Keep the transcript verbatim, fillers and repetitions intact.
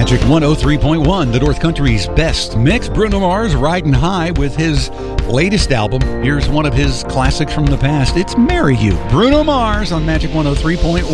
Magic one oh three point one, the North Country's best mix. Bruno Mars riding high with his latest album. Here's one of his classics from the past. It's Marry You. Bruno Mars on Magic one oh three point one.